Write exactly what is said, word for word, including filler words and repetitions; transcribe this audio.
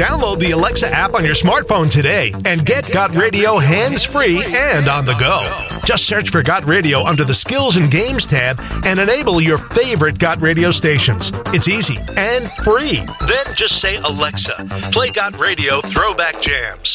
Download the Alexa app on your smartphone today and get Got Radio hands-free and on the go. Just search for Got Radio under the Skills and Games tab and enable your favorite Got Radio stations. It's easy and free. Then just say, Alexa, play Got Radio Throwback Jams.